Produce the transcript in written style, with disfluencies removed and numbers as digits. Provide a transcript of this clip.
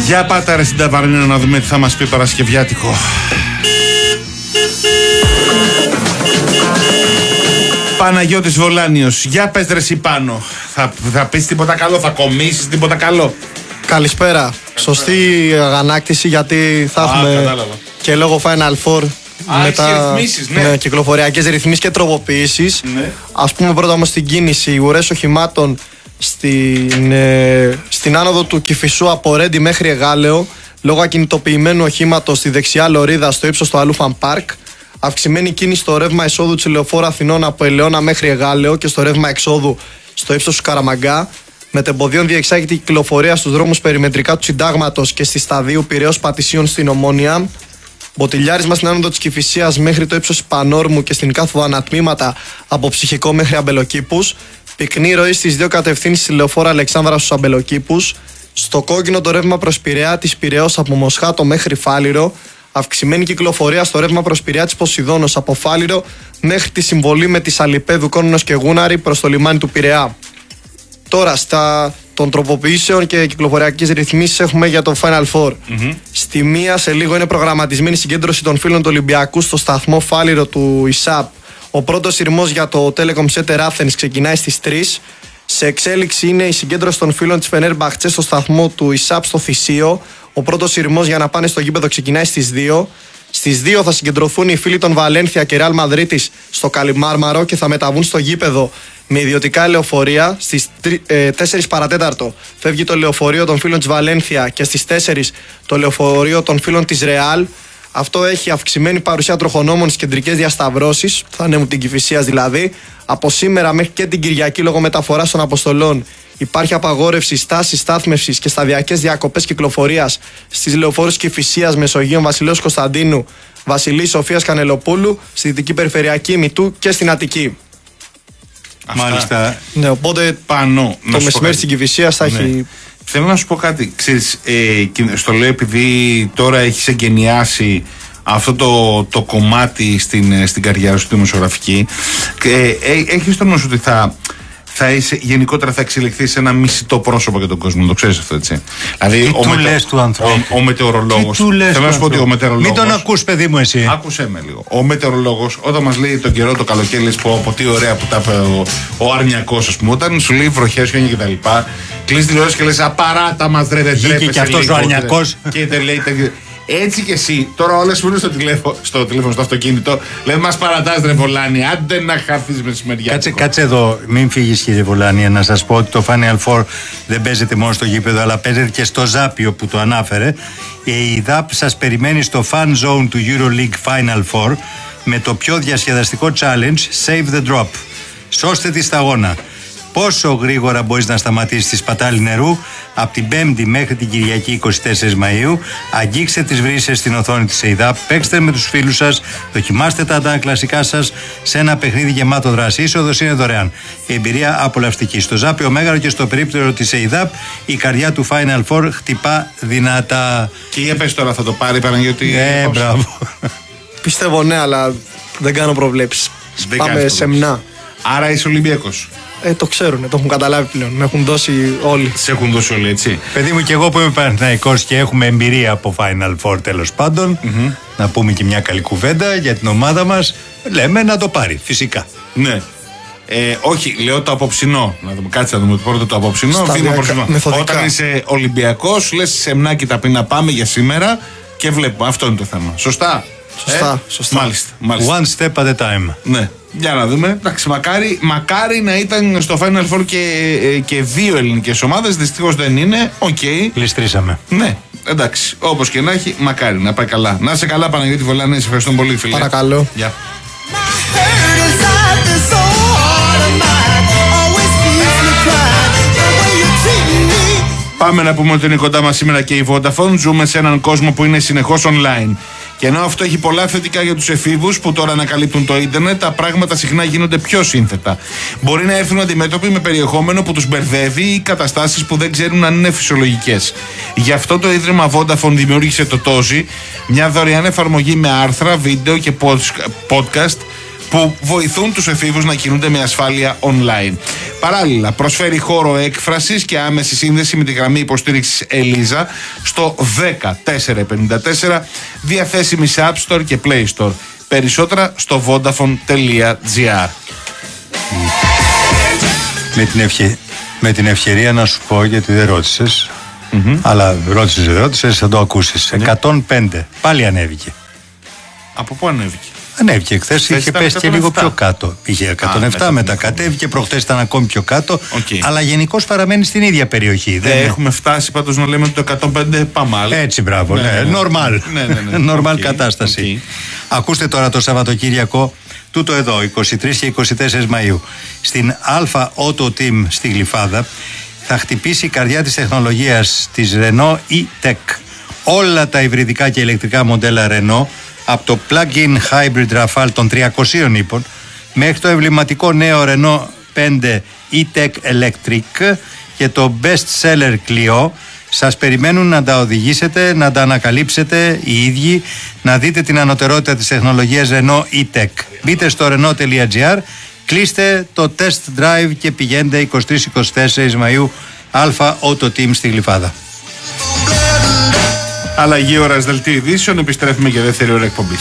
Για πάτα ρε στην ταβαρνίνα να δούμε τι θα μας πει Παρασκευιάτικο. Παναγιώτης Βολάνιος, για πες ρε εσύ πάνω. Θα πεις τίποτα καλό, θα κομίσεις τίποτα καλό? Καλησπέρα. Σωστή αγανάκτηση, γιατί θα έχουμε και λόγω Final Four μετά κυκλοφοριακές ρυθμίσεις και τροποποιήσεις. Ας πούμε πρώτα όμως την κίνηση. Ουρές οχημάτων στην άνοδο του Κηφισού από Ρέντι μέχρι Εγάλεο, λόγω ακινητοποιημένου οχήματος στη δεξιά λωρίδα στο ύψος του Αλούφαν Πάρκ. Αυξημένη κίνηση στο ρεύμα εισόδου της Λεωφόρου Αθηνών από Ελαιώνα μέχρι Εγάλεο και στο ρεύμα εξόδου στο ύψος του Καραμαγκά. Μετεμποδίων διεξάγεται η κυκλοφορία στους δρόμους περιμετρικά του Συντάγματος και στη σταδίου Πειραιώς Πατησίων στην Ομόνια. Μποτιλιάρισμα στην άνοδο της Κηφισίας μέχρι το ύψος Πανόρμου και στην κάθοδο ανατμήματα από Ψυχικό μέχρι Αμπελοκήπους. Πυκνή ροή στις δύο κατευθύνσεις στη Λεωφόρο Αλεξάνδρα στους Αμπελοκήπους. Στο κόκκινο το ρεύμα προς Πειραιά της Πειραιώς από Μοσχάτο μέχρι Φάληρο. Αυξημένη κυκλοφορία στο ρεύμα προς Πειραιά της Ποσειδώνος από Φάληρο μέχρι τη συμβολή με τη Σαλιπέδου, Κόνονος και Γούναρη προς το λιμάνι του Πειραιά. Τώρα των τροποποιήσεων και κυκλοφοριακές ρυθμίσεις έχουμε για το Final Four. Στη μία σε λίγο είναι προγραμματισμένη συγκέντρωση των φίλων του Ολυμπιακού στο σταθμό Φάληρο του ΙΣΑΠ. Ο πρώτος σειρμός για το Telecom Center Athens ξεκινάει στις 3. Σε εξέλιξη είναι η συγκέντρωση των φίλων της Φενέρμπαχτσε στο σταθμό του ΙΣΑΠ στο Θησίο. Ο πρώτος σειρμός για να πάνε στο γήπεδο ξεκινάει στις 2. Στις 2 θα συγκεντρωθούν οι φίλοι των Βαλένθια και Ρεάλ Μαδρίτης στο Καλιμάρμαρο και θα μεταβούν στο γήπεδο με ιδιωτικά λεωφορεία. Στις 4 παρατέταρτο φεύγει το λεωφορείο των φίλων της Βαλένθια και στις 4 το λεωφορείο των φίλων της Ρεάλ. Αυτό έχει αυξημένη παρουσία τροχονόμων στις κεντρικές διασταυρώσεις, θα ανέβουν την Κηφισίας δηλαδή. Από σήμερα μέχρι και την Κυριακή, λόγω μεταφοράς των αποστολών, υπάρχει απαγόρευση στάσης, στάθμευσης και σταδιακές διακοπές κυκλοφορίας στις λεωφόρους Κηφισίας, Μεσογείων, Βασιλέως Κωνσταντίνου, Βασιλής Σοφίας Κανελοπούλου, στη Δυτική Περιφερειακή Μητού και στην Αττική. Μάλιστα. Ναι, οπότε πάνω, το μεσημέρι στην Κηφισίας θα έχει. Θέλω να σου πω κάτι. Ξέρεις, στο λέω επειδή τώρα έχεις εγκαινιάσει αυτό το κομμάτι στην καριέρα σου δημοσιογραφική. Έχεις το νου σου ότι θα είσαι, γενικότερα θα εξελιχθεί σε ένα μισητό πρόσωπο για τον κόσμο. Το ξέρεις αυτό, έτσι? Δηλαδή, του ανθρώπου. Ο μετεωρολόγος. Θέλω να σου πω ότι ο μετεωρολόγος. Μην τον ακούς, παιδί μου, εσύ. Άκουσέ με λίγο. Ο μετεωρολόγος, όταν μας λέει τον καιρό το καλοκαίρι, λες πω τι ωραία που τα είπε ο Αρνιακός, ας πούμε, όταν σου λέει βροχές, χιόνια κτλ. Κλείς τηλεόραση και λες απαράτα μας, ρε, δεν τρέπεσαι. Και αυτός ο Αρνιακός. Και δεν λέει. Έτσι κι εσύ, τώρα όλες που είναι στο τηλέφωνο, στο αυτοκίνητο, λένε μας παρατάς ρε Βολάνη, άντε να χαθείς μεσημεριά. Κάτσε εδώ, μην φύγεις κύριε Βολάνη, να σας πω ότι το Final Four δεν παίζεται μόνο στο γήπεδο, αλλά παίζεται και στο Ζάπιο που το ανάφερε. Η ΔΑΠ σας περιμένει στο Fan Zone του EuroLeague Final Four με το πιο διασκεδαστικό challenge Save the Drop. Σώστε τη σταγόνα. Πόσο γρήγορα μπορείς να σταματήσεις τη σπατάλη νερού? Από την 5η μέχρι την Κυριακή 24 Μαΐου. Αγγίξτε τις βρύσες στην οθόνη της ΕΙΔΑΠ, παίξτε με τους φίλους σας, δοκιμάστε τα αντανακλαστικά σας σε ένα παιχνίδι γεμάτο δράση. Η είσοδος είναι δωρεάν. Η εμπειρία απολαυστική. Στο Ζάπιο Μέγαρο και στο περίπτερο της ΕΙΔΑΠ, η καρδιά του Final Four χτυπά δυνατά. Και για πες τώρα, θα το πάρει Παναγιώτη? Μπράβο. Πιστεύω ναι, αλλά δεν κάνω προβλέψεις. Πάμε σεμνά. Άρα είσαι Ολυμπιακός. Το ξέρουν, το έχουν καταλάβει πλέον. Με έχουν δώσει όλοι. Σε έχουν δώσει όλοι, έτσι. Παιδί μου, και εγώ που είμαι Παναθηναϊκός και έχουμε εμπειρία από Final Four τέλος πάντων, να πούμε και μια καλή κουβέντα για την ομάδα μας. Λέμε να το πάρει, φυσικά. Ναι. Όχι, λέω το απόψινό. Να δούμε, κάτσε να δούμε πρώτα το απόψινό. Όταν είσαι Ολυμπιακός, λες σεμνάκι τα πει να πάμε για σήμερα και βλέπουμε. Αυτό είναι το θέμα. Σωστά. Σωστά. Μάλιστα. One step at a time. Ναι. Για να δούμε. Εντάξει, μακάρι να ήταν στο Final Four και δύο ελληνικές ομάδες. Δυστυχώς δεν είναι. Οκ. Γλιστρήσαμε. Ναι. Εντάξει. Όπως και να έχει, μακάρι να πάει καλά. Να είσαι καλά, Παναγιώτη Βολάνη. Σε ευχαριστώ πολύ, φίλε. Παρακαλώ. Γεια. Πάμε να πούμε ότι είναι κοντά μας σήμερα και η Vodafone. Ζούμε σε έναν κόσμο που είναι συνεχώς online. Και ενώ αυτό έχει πολλά θετικά για τους εφήβους που τώρα ανακαλύπτουν το ίντερνετ, τα πράγματα συχνά γίνονται πιο σύνθετα. Μπορεί να έρθουν αντιμέτωποι με περιεχόμενο που τους μπερδεύει ή καταστάσεις που δεν ξέρουν αν είναι φυσιολογικές. Γι' αυτό το Ίδρυμα Vodafone δημιούργησε το Tozi, μια δωρεάν εφαρμογή με άρθρα, βίντεο και podcast που βοηθούν τους εφήβους να κινούνται με ασφάλεια online. Παράλληλα, προσφέρει χώρο έκφρασης και άμεση σύνδεση με τη γραμμή υποστήριξης Ελίζα στο 10454, διαθέσιμη σε App Store και Play Store. Περισσότερα στο vodafone.gr. Με την ευκαιρία να σου πω, γιατί δεν ρώτησες, αλλά ρώτησες, θα το ακούσεις. 105, πάλι ανέβηκε. Από πού ανέβηκε? Ανέβηκε χθες, είχε πέσει και λίγο πιο κάτω. Είχε 107, μετά κατέβηκε, προχθές ήταν ακόμη πιο κάτω. Αλλά γενικώς παραμένει στην ίδια περιοχή. Δεν έχουμε φτάσει πάντως να λέμε ότι το 105 πάμε άλλο. Έτσι, μπράβο. Νορμάλ. Νορμάλ κατάσταση. Ακούστε τώρα το Σαββατοκύριακο, τούτο εδώ, 23 και 24 Μαΐου, στην Alpha Auto Team στη Γλυφάδα, θα χτυπήσει η καρδιά της τεχνολογίας της Renault E-Tech. Όλα τα υβριδικά και ηλεκτρικά μοντέλα Renault, από το plug-in hybrid Rafale των 300 ύπων μέχρι το εμβληματικό νέο Renault 5 E-Tech Electric και το best seller Clio, σας περιμένουν να τα οδηγήσετε, να τα ανακαλύψετε οι ίδιοι, να δείτε την ανωτερότητα της τεχνολογίας Renault E-Tech. Μπείτε στο renault.gr, κλείστε το test drive και πηγαίνετε 23-24 Μαΐου Alpha Auto Team στη Γλυφάδα. Αλλαγή ώρας, δελτίο ειδήσεων, επιστρέφουμε για δεύτερη ώρα εκπομπής.